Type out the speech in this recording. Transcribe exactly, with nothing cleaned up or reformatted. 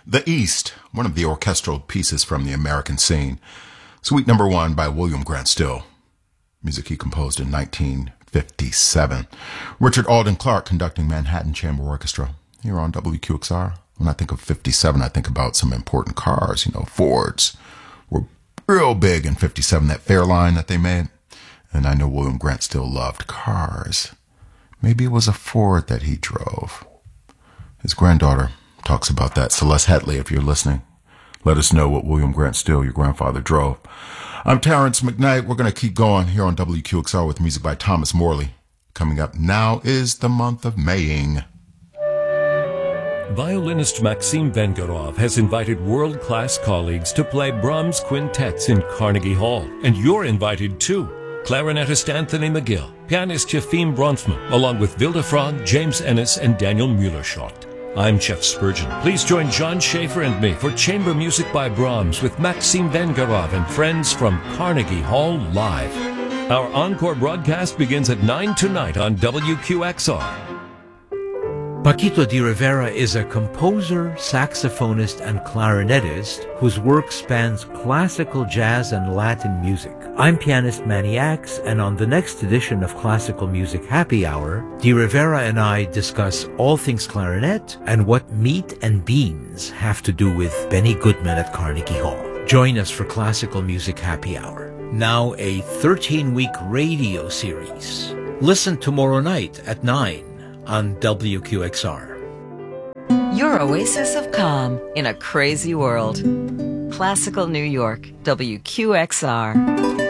The East, one of the orchestral pieces from the American scene. Suite number one by William Grant Still. Music he composed in nineteen fifty-seven. Richard Alden Clark conducting Manhattan Chamber Orchestra here on W Q X R. When I think of fifty-seven, I think about some important cars. You know, Fords were real big in fifty-seven, that Fairline that they made. And I know William Grant Still loved cars. Maybe it was a Ford that he drove. His granddaughter talks about that. Celeste Hetley, if you're listening, let us know what William Grant Still, your grandfather, drove. I'm Terrence McKnight. We're going to keep going here on W Q X R with music by Thomas Morley. Coming up now is the month of Maying. Violinist Maxim Vengerov has invited world-class colleagues to play Brahms quintets in Carnegie Hall. And you're invited too. Clarinetist Anthony McGill, pianist Yefim Bronfman, along with Vilda Frog, James Ennis, and Daniel Mueller-Schott. I'm Jeff Spurgeon. Please join John Schaefer and me for Chamber Music by Brahms with Maxim Vengerov and friends from Carnegie Hall Live. Our encore broadcast begins at nine tonight on W Q X R. Paquito de Rivera is a composer, saxophonist, and clarinetist whose work spans classical jazz and Latin music. I'm pianist Manny Axe, and on the next edition of Classical Music Happy Hour, de Rivera and I discuss all things clarinet and what meat and beans have to do with Benny Goodman at Carnegie Hall. Join us for Classical Music Happy Hour, now a thirteen-week radio series. Listen tomorrow night at nine. On W Q X R. Your oasis of calm in a crazy world. Classical New York, W Q X R.